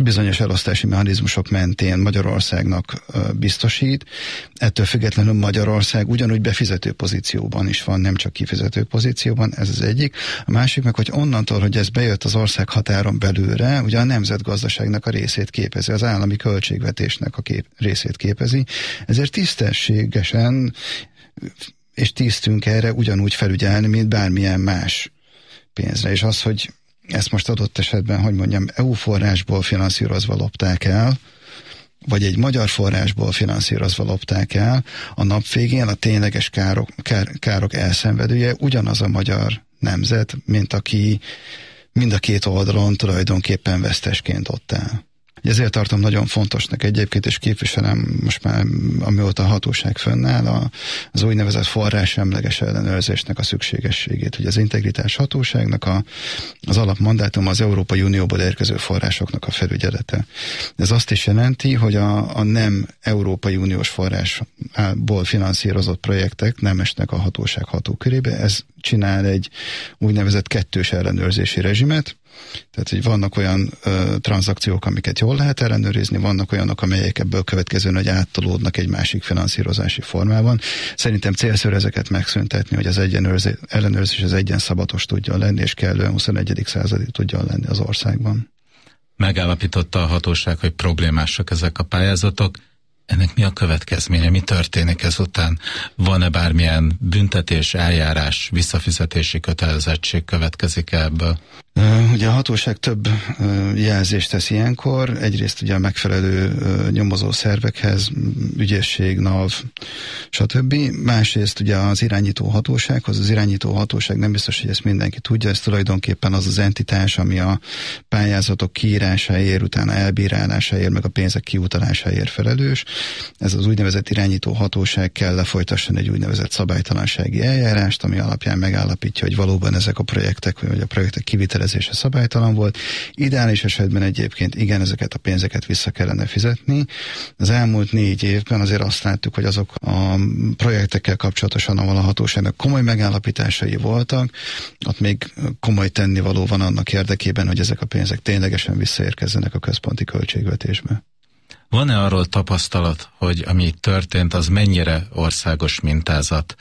bizonyos elosztási mechanizmusok mentén Magyarországnak biztosít. Ettől függetlenül Magyarország ugyanúgy befizető pozícióban is van, nem csak kifizető pozícióban, ez az egyik. A másik meg, hogy onnantól, hogy ez bejött az ország határon belőle, ugye a nemzetgazdaságnak a részét képezi, az állami költségvetésnek a részét képezi, ezért tisztességesen és tisztünk erre ugyanúgy felügyelni, mint bármilyen más pénzre. És az, hogy ezt most adott esetben, hogy mondjam, EU forrásból finanszírozva lopták el, vagy egy magyar forrásból finanszírozva lopták el, a nap végén a tényleges károk elszenvedője ugyanaz a magyar nemzet, mint aki mind a két oldalon tulajdonképpen vesztesként ott áll. Ezért tartom nagyon fontosnak egyébként, és képviselem most már, amióta a hatóság fönnáll, az úgynevezett forrássemleges ellenőrzésnek a szükségességét. Ugye az integritás hatóságnak az alapmandátum az Európai Unióból érkező forrásoknak a felügyelete. Ez azt is jelenti, hogy a nem Európai Uniós forrásból finanszírozott projektek nem esnek a hatóság hatókörébe. Ez csinál egy úgynevezett kettős ellenőrzési rezsimet. Tehát, hogy vannak olyan tranzakciók, amiket jól lehet ellenőrizni, vannak olyanok, amelyek ebből következően, hogy áttolódnak egy másik finanszírozási formában. Szerintem célszerű ezeket megszüntetni, hogy az ellenőrzés az egyenszabatos tudjon lenni, és kellően 21. századi tudjon lenni az országban. Megállapította a hatóság, hogy problémásak ezek a pályázatok. Ennek mi a következménye? Mi történik ezután? Van-e bármilyen büntetés, eljárás, visszafizetési kötelezettség következik ebből? Ugye a hatóság több jelzést tesz ilyenkor. Egyrészt ugye a megfelelő nyomozó szervekhez, ügyészség, NAV, stb. Másrészt ugye az irányító hatósághoz. Az irányító hatóság nem biztos, hogy ezt mindenki tudja. Ez tulajdonképpen az az entitás, ami a pályázatok kiírásáért, utána elbírálásáért, meg a pénzek kiutalásáért felelős. Ez az úgynevezett irányító hatóság kell lefolytasson egy úgynevezett szabálytalansági eljárást, ami alapján megállapítja, hogy valóban ezek a projektek, vagy a projektek kivitelezése szabálytalan volt. Ideális esetben egyébként igen, ezeket a pénzeket vissza kellene fizetni. Az elmúlt 4 évben azért azt láttuk, hogy azok a projektekkel kapcsolatosan, ahol a hatóságnak komoly megállapításai voltak, ott még komoly tennivaló van annak érdekében, hogy ezek a pénzek ténylegesen visszaérkezzenek a központi költségvetésbe. Van-e arról tapasztalat, hogy ami történt, az mennyire országos mintázat?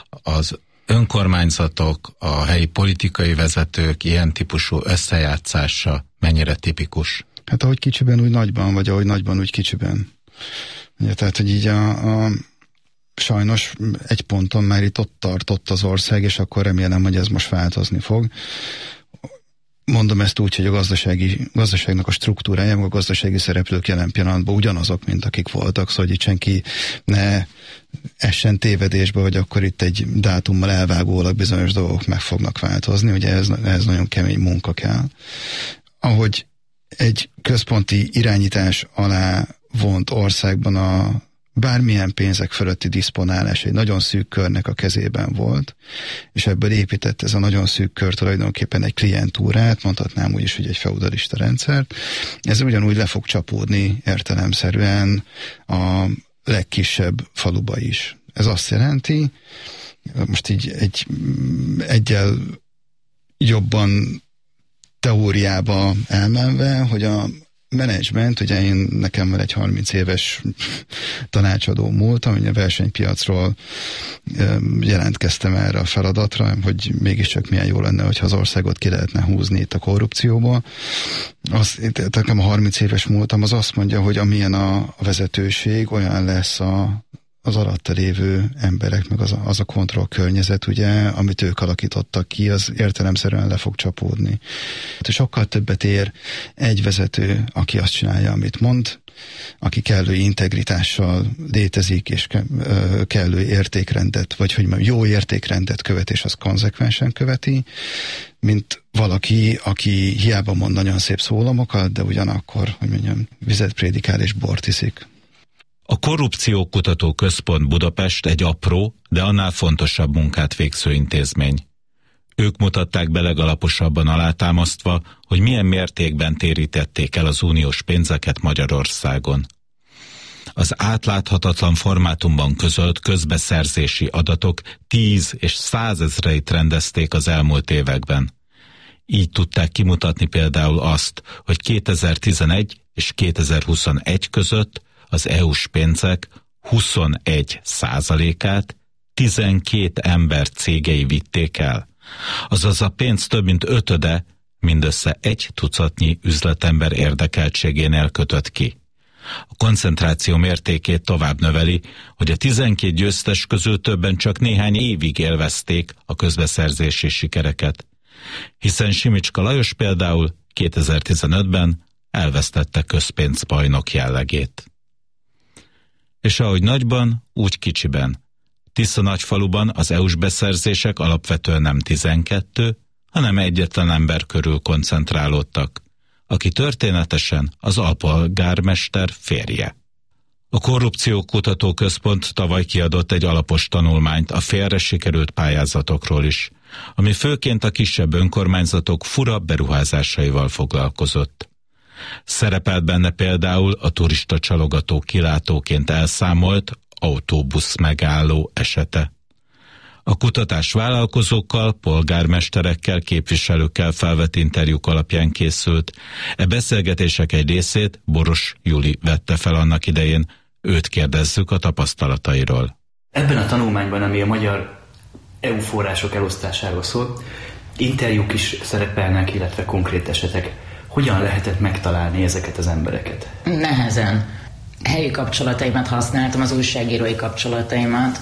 Az önkormányzatok, a helyi politikai vezetők ilyen típusú összejátszása mennyire tipikus? Hát ahogy kicsiben, úgy nagyban, vagy ahogy nagyban, úgy kicsiben. Ugye, tehát, hogy így sajnos egy ponton már ott tartott az ország, és akkor remélem, hogy ez most változni fog. Mondom ezt úgy, hogy a gazdaságnak a struktúrája, a gazdasági szereplők jelen pillanatban ugyanazok, mint akik voltak, szóval hogy senki ne essen tévedésbe, hogy akkor itt egy dátummal elvágólag bizonyos dolgok meg fognak változni, ugye ez nagyon kemény munka kell. Ahogy egy központi irányítás alá vont országban a bármilyen pénzek fölötti diszponálás egy nagyon szűk körnek a kezében volt, és ebből épített ez a nagyon szűk kör tulajdonképpen egy klientúrát, mondhatnám úgy is, hogy egy feudalista rendszert. Ez ugyanúgy le fog csapódni értelemszerűen a legkisebb faluba is. Ez azt jelenti, most így egyel jobban teóriába elmenve, hogy a menedzsment, ugye nekem van egy 30 éves tanácsadó múltam, hogy a versenypiacról jelentkeztem erre a feladatra, hogy mégiscsak milyen jó lenne, hogyha az országot ki lehetne húzni itt a korrupcióból. Nekem a 30 éves múltam az azt mondja, hogy amilyen a vezetőség, olyan lesz az alatta lévő emberek, meg az a kontrollkörnyezet, ugye, amit ők alakítottak ki, az értelemszerűen le fog csapódni. Sokkal többet ér egy vezető, aki azt csinálja, amit mond, aki kellő integritással létezik, és kellő értékrendet, vagy hogy mondjam, jó értékrendet követ, és az konzekvensen követi, mint valaki, aki hiába mond nagyon szép szólamokat, de ugyanakkor, hogy mondjam, vizet prédikál és bort iszik. A Korrupciókutató Központ Budapest egy apró, de annál fontosabb munkát végző intézmény. Ők mutatták be legalaposabban alátámasztva, hogy milyen mértékben térítették el az uniós pénzeket Magyarországon. Az átláthatatlan formátumban közölt közbeszerzési adatok 10 és 100 ezreit rendezték az elmúlt években. Így tudták kimutatni például azt, hogy 2011 és 2021 között az EU-s pénzek 21%-át 12 ember cégei vitték el. Azaz a pénz több mint ötöde mindössze egy tucatnyi üzletember érdekeltségénél kötött ki. A koncentráció mértékét tovább növeli, hogy a 12 győztes közül többen csak néhány évig élvezték a közbeszerzési sikereket. Hiszen Simicska Lajos például 2015-ben elvesztette közpénzbajnok jellegét. És ahogy nagyban, úgy kicsiben. Tisza-Nagyfaluban az EU-s beszerzések alapvetően nem 12, hanem egyetlen ember körül koncentrálódtak, aki történetesen az alpolgármester férje. A Korrupciókutató Központ tavaly kiadott egy alapos tanulmányt a félre sikerült pályázatokról is, ami főként a kisebb önkormányzatok fura beruházásaival foglalkozott. Szerepelt benne például a turista csalogató kilátóként elszámolt autóbusz megálló esete. A kutatás vállalkozókkal, polgármesterekkel, képviselőkkel felvett interjúk alapján készült. Beszélgetések egy részét Boros Juli vette fel annak idején, őt kérdezzük a tapasztalatairól. Ebben a tanulmányban, ami a magyar EU források elosztásáról szól, interjúk is szerepelnek, illetve konkrét esetek. Hogyan lehetett megtalálni ezeket az embereket? Nehezen. Helyi kapcsolataimat használtam, az újságírói kapcsolataimat,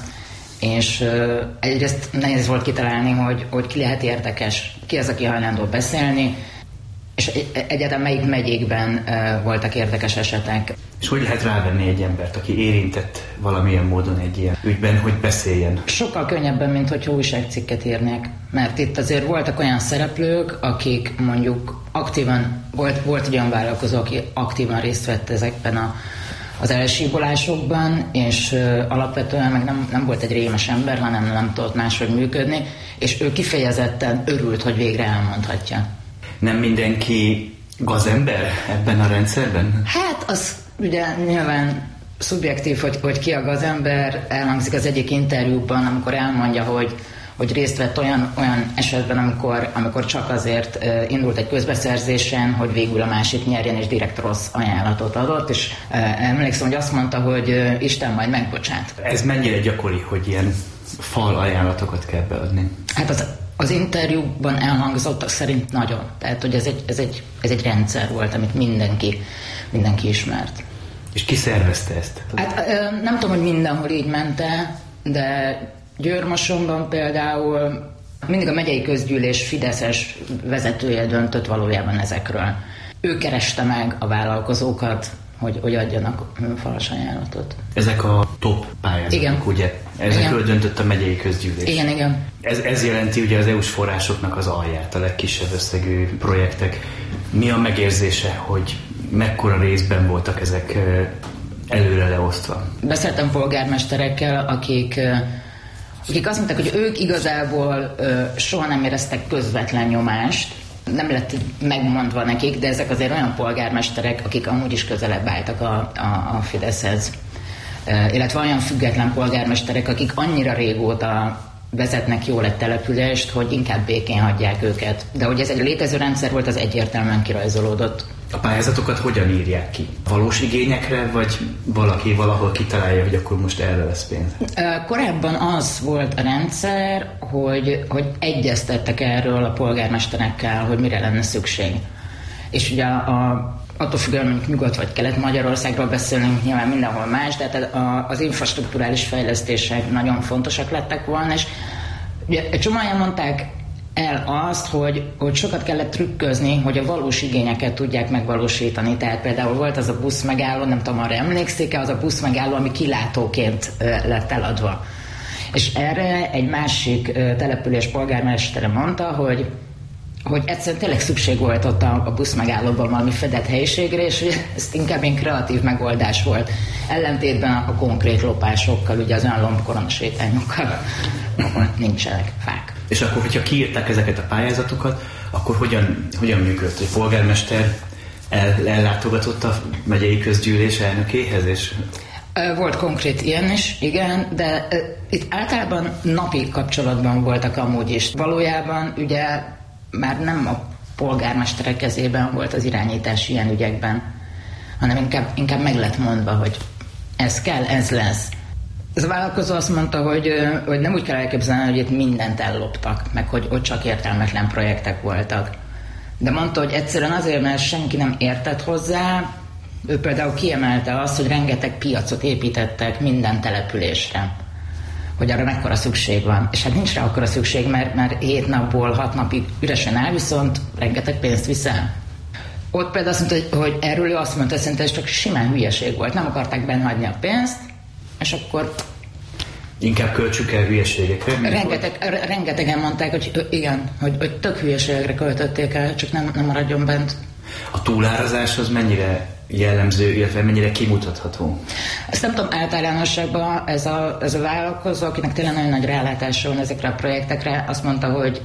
és egyrészt nehéz volt kitalálni, hogy ki lehet érdekes, ki az, aki hajlandó beszélni, és egyáltalán melyik megyékben voltak érdekes esetek. És hogy lehet rávenni egy embert, aki érintett valamilyen módon egy ilyen ügyben, hogy beszéljen? Sokkal könnyebben, mint hogyha újságcikket írnék. Mert itt azért voltak olyan szereplők, akik mondjuk aktívan, volt olyan vállalkozó, aki aktívan részt vett ezekben az elsíbolásokban, és alapvetően meg nem volt egy rémes ember, hanem nem tudott máshogy működni, és ő kifejezetten örült, hogy végre elmondhatja. Nem mindenki gazember ebben a rendszerben? Hát az ugye nyilván szubjektív, hogy ki a gazember, elhangzik az egyik interjúban, amikor elmondja, hogy részt vett olyan esetben, amikor csak azért indult egy közbeszerzésen, hogy végül a másik nyerjen, és direkt rossz ajánlatot adott, és emlékszem, hogy azt mondta, hogy Isten majd megbocsát. Ez mennyire gyakori, hogy ilyen fal ajánlatokat kell beadni? Hát az interjúban elhangzottak szerint nagyon. Tehát, hogy ez egy rendszer volt, amit mindenki ismert. És ki szervezte ezt? Hát nem tudom, hogy mindenhol így ment-e, de Győr-Mosonban például mindig a megyei közgyűlés fideszes vezetője döntött valójában ezekről. Ő kereste meg a vállalkozókat, hogy adjanak falas ajánlatot. Ezek a top pályázatok, igen. Ugye? Ezekről igen. Döntött a megyei közgyűlés. Igen. Ez jelenti ugye az EU-s forrásoknak az alját, a legkisebb összegű projektek. Mi a megérzése, hogy mekkora részben voltak ezek előre leosztva? Beszéltem polgármesterekkel, akik azt mondták, hogy ők igazából soha nem éreztek közvetlen nyomást, nem lett megmondva nekik, de ezek azért olyan polgármesterek, akik amúgy is közelebb álltak a Fideszhez. Illetve olyan független polgármesterek, akik annyira régóta vezetnek jól egy települést, hogy inkább békén hagyják őket. De hogy ez egy létező rendszer volt, az egyértelműen kirajzolódott. A pályázatokat hogyan írják ki? Valós igényekre, vagy valaki valahol kitalálja, hogy akkor most erre lesz pénz? Korábban az volt a rendszer, hogy egyeztettek erről a polgármesterekkel, hogy mire lenne szükség. És ugye attól függően, mondjuk Nyugat vagy Kelet-Magyarországról beszélünk, nyilván mindenhol más, de az infrastrukturális fejlesztések nagyon fontosak lettek volna, és ugye egy csomóan mondták el azt, hogy sokat kellett trükközni, hogy a valós igényeket tudják megvalósítani. Tehát például volt az a buszmegálló, nem tudom, arra emlékszik-e, az a buszmegálló, ami kilátóként lett eladva. És erre egy másik település polgármestere mondta, hogy egyszerűen tényleg szükség volt ott a buszmegállóban valami fedett helyiségre, és ez inkább egy kreatív megoldás volt. Ellentétben a konkrét lopásokkal, ugye az olyan lombkoronasétányokkal, ahol nincsenek fák. És akkor, hogyha kiírták ezeket a pályázatokat, akkor hogyan működött? A polgármester ellátogatott a megyei közgyűlés elnökéhez? És... Volt konkrét ilyen is, igen, de itt általában napi kapcsolatban voltak amúgy is. Valójában ugye már nem a polgármesterek kezében volt az irányítás ilyen ügyekben, hanem inkább meg lett mondva, hogy ez kell, ez lesz. Ez a vállalkozó azt mondta, hogy nem úgy kell elképzelni, hogy itt mindent elloptak, meg hogy csak értelmetlen projektek voltak. De mondta, hogy egyszerűen azért, mert senki nem értett hozzá. Ő például kiemelte azt, hogy rengeteg piacot építettek minden településre, hogy arra mekkora szükség van. És hát nincs rá akkora szükség, mert 7 napból 6 napig üresen áll, viszont rengeteg pénzt viszel. Ott például azt mondta, hogy erről ő azt mondta, hogy ez csak simán hülyeség volt. Nem akarták benne hagyni a pénzt, és akkor... Inkább költsük el hülyeségekre? Rengetegen mondták, hogy igen, hogy tök hülyeségekre költötték el, csak nem maradjon bent. A túlárazás az mennyire jellemző, illetve mennyire kimutatható? Ezt nem tudom, általánosságban ez a vállalkozó, akinek tényleg nagyon nagy rálátása van ezekre a projektekre, azt mondta, hogy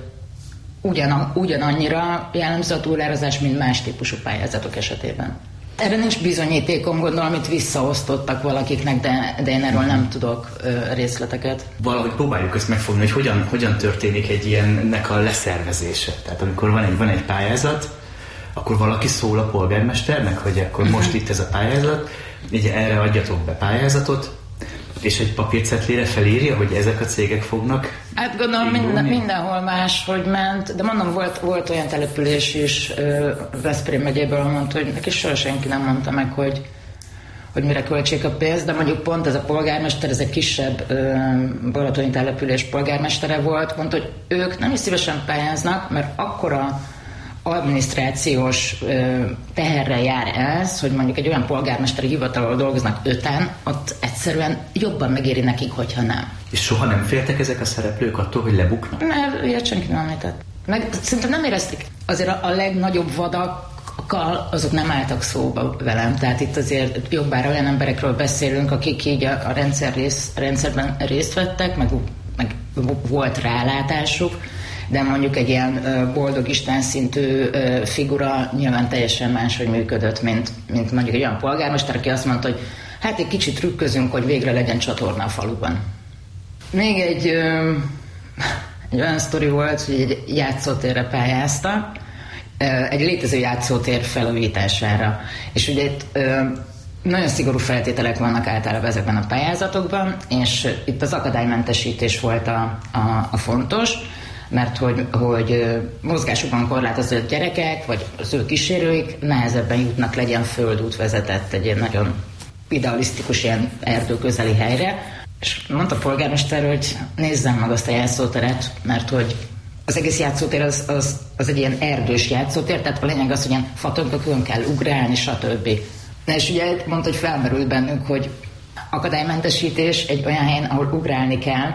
ugyanannyira jellemző a túlárazás, mint más típusú pályázatok esetében. Erre nincs bizonyítékom, gondolom, amit visszaosztottak valakiknek, de én erről nem tudok részleteket. Valahogy próbáljuk ezt megfogni, hogy hogyan történik egy ilyennek a leszervezése. Tehát amikor van egy pályázat, akkor valaki szól a polgármesternek, hogy akkor most itt ez a pályázat, így erre adjatok be pályázatot, és egy papírcetlére felírja, hogy ezek a cégek fognak. Hát gondolom mindenhol máshogy ment, de mondom, volt olyan település is Veszprém megyéből, mondta, hogy neki soha senki nem mondta meg, hogy mire költsék a pénzt, de mondjuk pont ez a polgármester, ez egy kisebb balatoni település polgármestere volt, mondta, hogy ők nem is szívesen pályáznak, mert akkora adminisztrációs teherrel jár ez, hogy mondjuk egy olyan polgármesteri hivatalon dolgoznak 5-en, ott egyszerűen jobban megéri nekik, hogyha nem. És soha nem féltek ezek a szereplők attól, hogy lebuknak? Mert ilyet senki nem említett. Meg szerintem nem érezték. Azért a legnagyobb vadakkal azok nem álltak szóba velem. Tehát itt azért jobbára olyan emberekről beszélünk, akik így a rendszerben részt vettek, meg volt rálátásuk, de mondjuk egy ilyen boldog Isten szintű figura nyilván teljesen máshogy működött, mint mondjuk egy olyan polgármester, aki azt mondta, hogy hát egy kicsit trükközünk, hogy végre legyen csatorna a faluban. Még egy olyan sztori volt, hogy egy játszótérre pályázta, egy létező játszótér felújítására. És ugye itt nagyon szigorú feltételek vannak általában ezekben a pályázatokban, és itt az akadálymentesítés volt a fontos, mert hogy mozgásukban korlátozott gyerekek, vagy az ő kísérőik nehezebben jutnak, legyen földút vezetett egy ilyen nagyon idealisztikus ilyen erdőközeli helyre. És mondta a polgármester, hogy nézzem meg azt a játszóteret, mert hogy az egész játszótér az egy ilyen erdős játszótér, tehát a lényeg az, hogy ilyen fatömbökön kell ugrálni, stb. És ugye mondta, hogy felmerült bennünk, hogy akadálymentesítés egy olyan helyen, ahol ugrálni kell,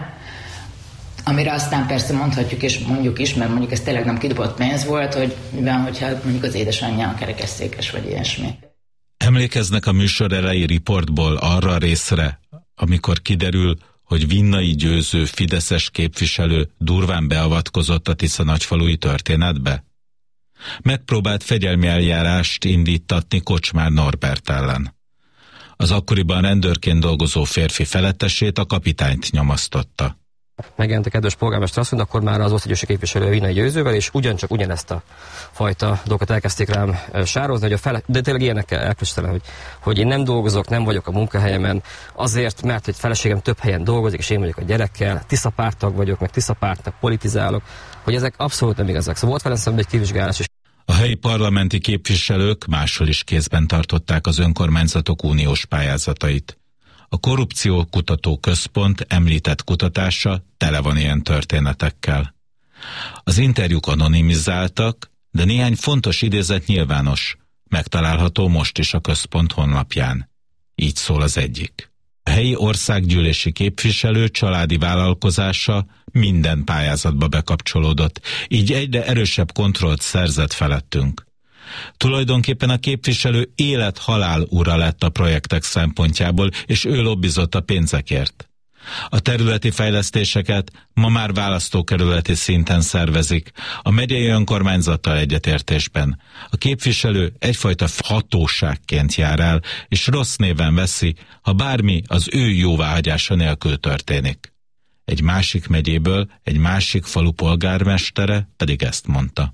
amire aztán persze mondhatjuk és mondjuk is, mert mondjuk ez tényleg nem kidobott pénz volt, hogy mivel, hogyha mondjuk az édesanyja a kerekesszékes vagy ilyesmi. Emlékeznek a műsor elejé riportból arra a részre, amikor kiderül, hogy Vinnai Győző fideszes képviselő durván beavatkozott a Tisza nagyfalui történetbe? Megpróbált fegyelmi eljárást indítatni Kocsmár Norbert ellen. Az akkoriban rendőrként dolgozó férfi felettesét, a kapitányt nyomasztotta. Megjelent a kedves polgármester azt mondta, akkor már az országgyűlési képviselő Vinnai Győzővel, és ugyanezt a fajta dolgokat elkezdték rám sározni, hogy de tényleg ilyenekkel elköszönöm, hogy én nem dolgozok, nem vagyok a munkahelyemen, azért, mert hogy feleségem több helyen dolgozik, és én vagyok a gyerekkel, Tisza párttag vagyok, meg Tisza pártnak politizálok, hogy ezek abszolút nem igazak. Szóval volt velem szemben egy kivizsgálás is. A helyi parlamenti képviselők máshol is kézben tartották az önkormányzatok uniós pályázatait. A Korrupciókutató Központ említett kutatása tele van ilyen történetekkel. Az interjúk anonimizáltak, de néhány fontos idézet nyilvános, megtalálható most is a központ honlapján. Így szól az egyik. A helyi országgyűlési képviselő családi vállalkozása minden pályázatba bekapcsolódott, így egyre erősebb kontrollt szerzett felettünk. Tulajdonképpen a képviselő élet-halál ura lett a projektek szempontjából, és ő lobbizott a pénzekért. A területi fejlesztéseket ma már választókerületi szinten szervezik, a megyei önkormányzattal egyetértésben. A képviselő egyfajta hatóságként jár el, és rossz néven veszi, ha bármi az ő jóváhagyása nélkül történik. Egy másik megyéből egy másik falu polgármestere pedig ezt mondta.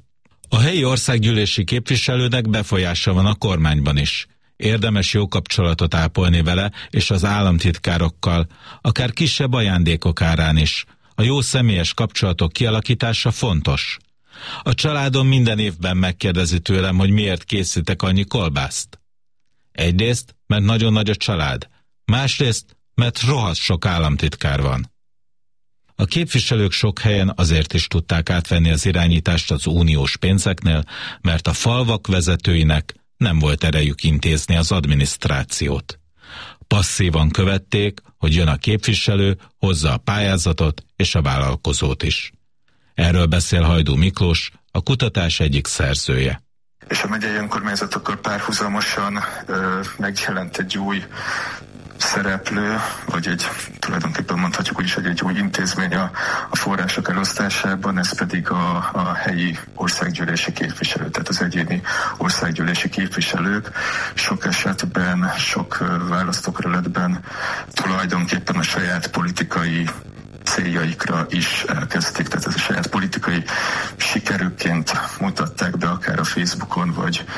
A helyi országgyűlési képviselőnek befolyása van a kormányban is. Érdemes jó kapcsolatot ápolni vele és az államtitkárokkal, akár kisebb ajándékok árán is. A jó személyes kapcsolatok kialakítása fontos. A családom minden évben megkérdezi tőlem, hogy miért készítek annyi kolbászt. Egyrészt, mert nagyon nagy a család, másrészt, mert rohadt sok államtitkár van. A képviselők sok helyen azért is tudták átvenni az irányítást az uniós pénzeknél, mert a falvak vezetőinek nem volt erejük intézni az adminisztrációt. Passzívan követték, hogy jön a képviselő, hozza a pályázatot és a vállalkozót is. Erről beszél Hajdú Miklós, a kutatás egyik szerzője. És a megyei önkormányzatokkal párhuzamosan megjelent egy új szereplő, vagy tulajdonképpen mondhatjuk úgy is, hogy egy új intézmény a források elosztásában, ez pedig a helyi országgyűlési képviselő, tehát az egyéni országgyűlési képviselők sok esetben, sok választókerületben tulajdonképpen a saját politikai céljaikra is elkezdték, tehát ez a saját politikai sikerükként mutatták be akár a Facebookon,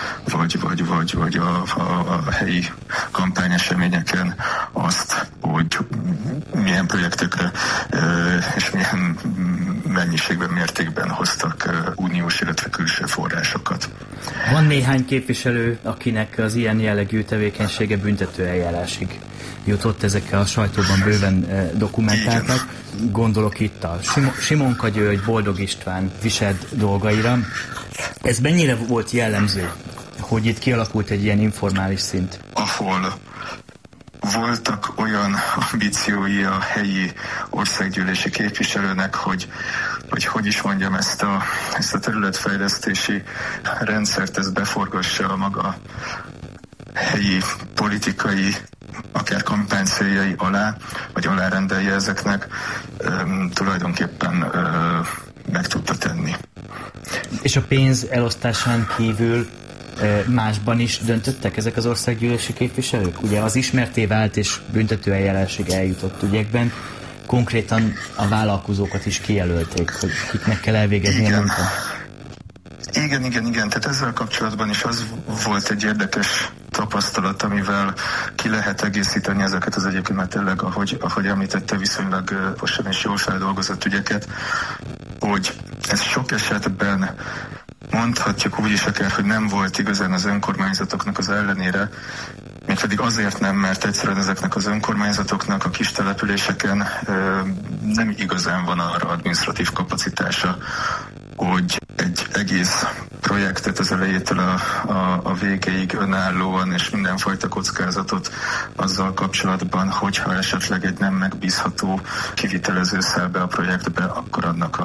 vagy a helyi kampányeseményeken azt, hogy milyen projektekre és milyen mennyiségben, mértékben hoztak uniós, illetve külső forrásokat. Van néhány képviselő, akinek az ilyen jellegű tevékenysége büntetőeljárásig jutott, ezekkel a sajtóban bőven dokumentáltak. Igen. Gondolok itt a Simonka György, Boldog István vised dolgaira. Ez mennyire volt jellemző, hogy itt kialakult egy ilyen informális szint? Ahol voltak olyan ambíciói a helyi országgyűlési képviselőnek, hogy is mondjam, ezt a területfejlesztési rendszert, ezt beforgassa a maga helyi politikai, akár kampánycéljai alá, vagy alárendelje ezeknek, tulajdonképpen meg tudta tenni. És a pénz elosztásán kívül másban is döntöttek ezek az országgyűlési képviselők? Ugye az ismertté vált és büntetőeljárásig eljutott ügyekben konkrétan a vállalkozókat is kijelölték, hogy kiknek kell elvégezni a munkát. Igen. Tehát ezzel kapcsolatban is az volt egy érdekes tapasztalat, amivel ki lehet egészíteni ezeket az egyébként, mert tényleg, ahogy említette, viszonylag posan és jól feldolgozott ügyeket, hogy ez sok esetben mondhatjuk úgy is akár, hogy nem volt igazán az önkormányzatoknak az ellenére, mégpedig azért nem, mert egyszerűen ezeknek az önkormányzatoknak a kis településeken nem igazán van arra adminisztratív kapacitása, hogy egy egész projektet az elejétől a végéig önállóan és mindenfajta kockázatot azzal kapcsolatban, hogyha esetleg egy nem megbízható kivitelező száll be a projektbe, akkor annak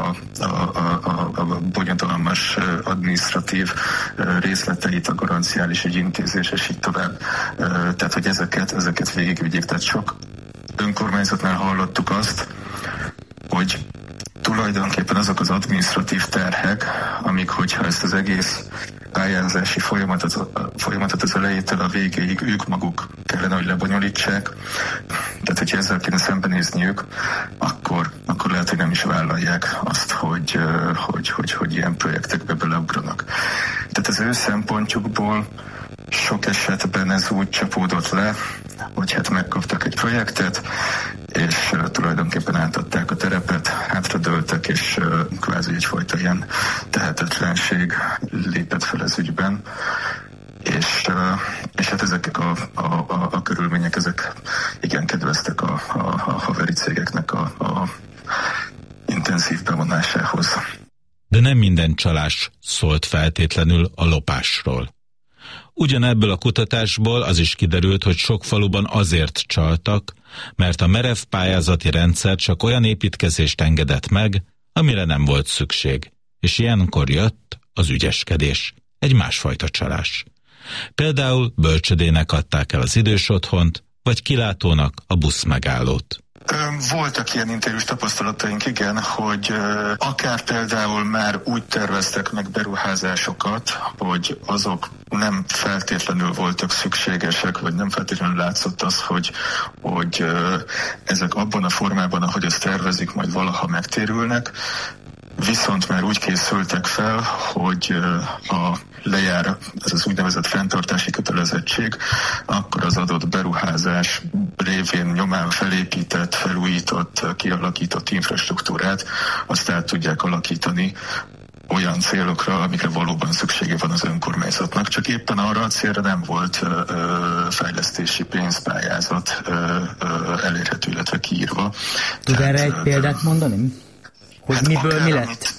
a bonyodalmas adminisztratív részleteit, a garanciális ügyintézés és így tovább. Tehát, hogy ezeket végigvigyék. Tehát sok önkormányzatnál hallottuk azt, hogy tulajdonképpen azok az adminisztratív terhek, amik, hogyha ezt az egész pályázási folyamatot az elejétől a végéig ők maguk kellene, hogy lebonyolítsák, tehát hogyha ezzel kéne szembenézniük, akkor lehet, hogy nem is vállalják azt, hogy ilyen projektekbe beleugranak. Tehát az ő szempontjukból sok esetben ez úgy csapódott le, hogy hát megkaptak egy projektet, és tulajdonképpen átadták a terepet, hátradőltek, és kvázi egyfajta ilyen tehetetlenség lépett fel az ügyben. És hát ezek a körülmények, ezek igen kedveztek a haveri cégeknek a intenzív bevonásához. De nem minden csalás szólt feltétlenül a lopásról. Ugyanebből a kutatásból az is kiderült, hogy sok faluban azért csaltak, mert a merev pályázati rendszer csak olyan építkezést engedett meg, amire nem volt szükség, és ilyenkor jött az ügyeskedés, egy másfajta csalás. Például bölcsödének adták el az idős otthont, vagy kilátónak a buszmegállót. Voltak ilyen interjús tapasztalataink, igen, hogy akár például már úgy terveztek meg beruházásokat, hogy azok nem feltétlenül voltak szükségesek, vagy nem feltétlenül látszott az, hogy ezek abban a formában, ahogy azt tervezik, majd valaha megtérülnek, viszont már úgy készültek fel, hogy ha lejár ez az úgynevezett fenntartási kötelezettség, akkor az adott beruházás révén nyomán felépített, felújított, kialakított infrastruktúrát azt át tudják alakítani olyan célokra, amikre valóban szüksége van az önkormányzatnak, csak éppen arra a célra nem volt fejlesztési pénzpályázat elérhető, illetve kiírva. Tud erre egy példát mondani? Hogy hát miből mi lett?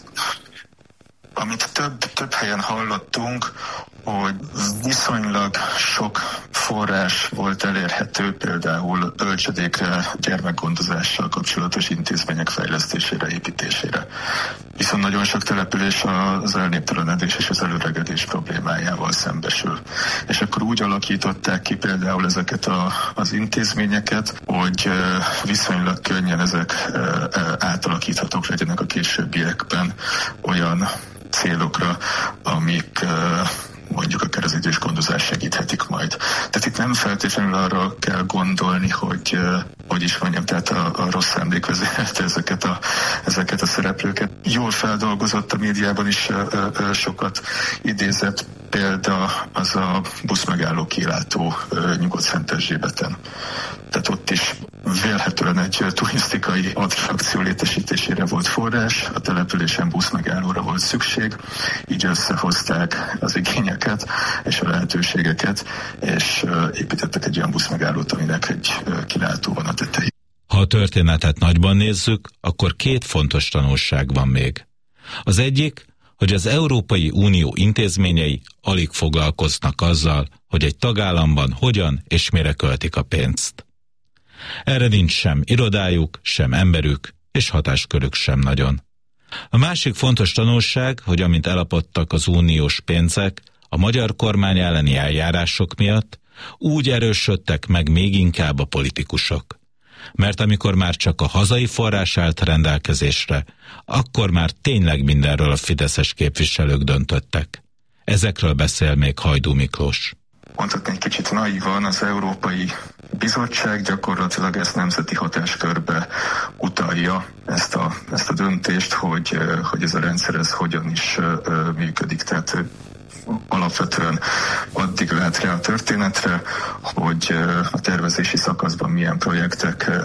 Amit több helyen hallottunk, hogy viszonylag sok forrás volt elérhető, például bölcsödékre, gyermekgondozással kapcsolatos intézmények fejlesztésére, építésére. Viszont nagyon sok település az elnéptelenedés és az előregedés problémájával szembesül. És akkor úgy alakították ki például ezeket az intézményeket, hogy viszonylag könnyen ezek átalakíthatók legyenek a későbbiekben olyan célokra, amik mondjuk akár az idős gondozás segíthetik majd. Tehát itt nem feltétlenül arra kell gondolni, hogy is mondjam, tehát a rossz szándék vezérelte ezeket a szereplőket. Jól feldolgozott, a médiában is sokat idézett példa az a buszmegálló kilátó Nyugat-Szent-Erzsébeten. Tehát ott is vélhetően egy turisztikai attrakció létesítésére volt forrás, a településen buszmegállóra volt szükség, így összehozták az igényeket és a lehetőségeket, és építettek egy olyan buszmegállót, aminek egy kilátó van a tetején. Ha a történetet nagyban nézzük, akkor két fontos tanulság van még. Az egyik, hogy az Európai Unió intézményei alig foglalkoznak azzal, hogy egy tagállamban hogyan és mire költik a pénzt. Erre nincs sem irodájuk, sem emberük, és hatáskörük sem nagyon. A másik fontos tanulság, hogy amint elapadtak az uniós pénzek, a magyar kormány elleni eljárások miatt úgy erősödtek meg még inkább a politikusok. Mert amikor már csak a hazai forrás állt rendelkezésre, akkor már tényleg mindenről a fideszes képviselők döntöttek. Ezekről beszél még Hajdú Miklós. Mondhatni egy kicsit naívan, az Európai Bizottság gyakorlatilag ezt nemzeti hatáskörbe utalja ezt a döntést, hogy ez a rendszer ez hogyan is működik. Tehát alapvetően addig lát rá a történetre, hogy a tervezési szakaszban milyen projektekre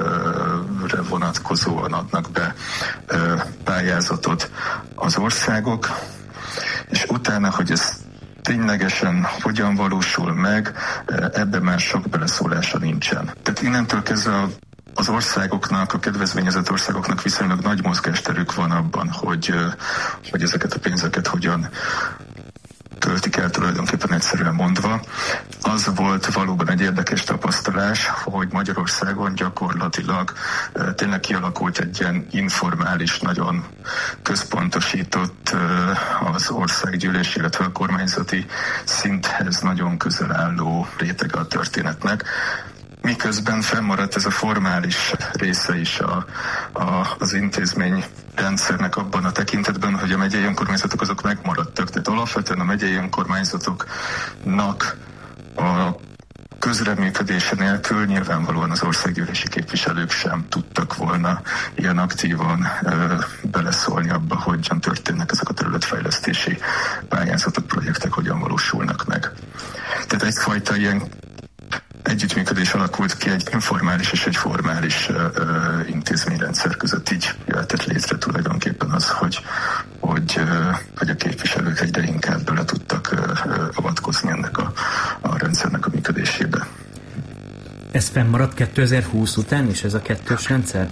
vonatkozóan adnak be pályázatot az országok, és utána, hogy ez ténylegesen hogyan valósul meg, ebben már sok beleszólása nincsen. Tehát innentől kezdve az országoknak, a kedvezményezett országoknak viszonylag nagy mozgásterük van abban, hogy ezeket a pénzeket hogyan költik el, tulajdonképpen egyszerűen mondva. Az volt valóban egy érdekes tapasztalás, hogy Magyarországon gyakorlatilag tényleg kialakult egy ilyen informális, nagyon központosított az országgyűlés, illetve a kormányzati szinthez nagyon közel álló rétege a történetnek. Miközben fennmaradt ez a formális része is az intézmény rendszernek abban a tekintetben, hogy a megyei önkormányzatok azok megmaradtak. Tehát alapvetően a megyei önkormányzatoknak a közreműködése nélkül nyilvánvalóan az országgyűlési képviselők sem tudtak volna ilyen aktívan beleszólni abba, hogyan történnek ezek a területfejlesztési pályázatok, projektek, hogyan valósulnak meg. Tehát egyfajta ilyen együttműködés alakult ki egy informális és egy formális intézményrendszer között. Így jöhetett létre tulajdonképpen az, hogy a képviselők egyre inkább bele tudtak avatkozni ennek a rendszernek a működésébe. Ez fennmaradt 2020 után is, ez a kettős rendszer?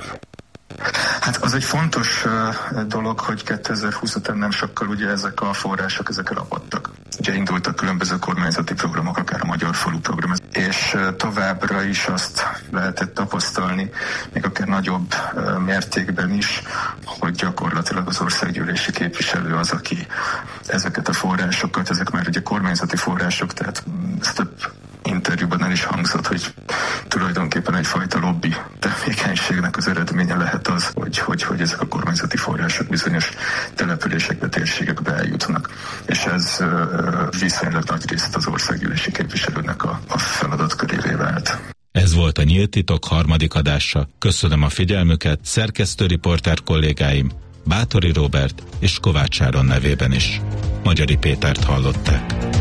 Hát az egy fontos dolog, hogy 2020 után nem sokkal ugye ezek a források, ezek elapadtak. Ugye indultak különböző kormányzati programok, akár a Magyar Falu program, és továbbra is azt lehetett tapasztalni, még akár nagyobb mértékben is, hogy gyakorlatilag az országgyűlési képviselő az, aki ezeket a forrásokat, ezek már ugye kormányzati források, tehát ez több interjúban el is hangzott, hogy tulajdonképpen egyfajta lobby tevékenységnek az eredménye lehet az, hogy ezek a kormányzati források bizonyos településekbe, térségekbe eljutnak. És ez viszonylag nagy részt az országgyűlési képviselőnek a feladatkörévé vált. Ez volt a Nyílt Titok harmadik adása. Köszönöm a figyelmüket, szerkesztő riporter kollégáim, Báthori Róbert és Kovács Áron nevében is. Magyari Pétert hallották.